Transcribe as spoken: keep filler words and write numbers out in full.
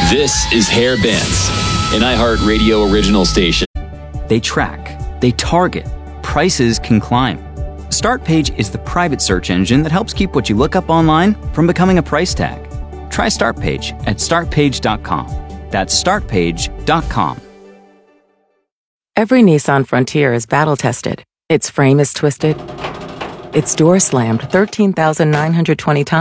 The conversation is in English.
This is Hair Bands, an iHeartRadio original station. They track, they target, prices can climb. StartPage is the private search engine that helps keep what you look up online from becoming a price tag. Try StartPage at start page dot com. That's start page dot com. Every Nissan Frontier is battle-tested. Its frame is twisted. Its door slammed thirteen thousand nine hundred twenty times.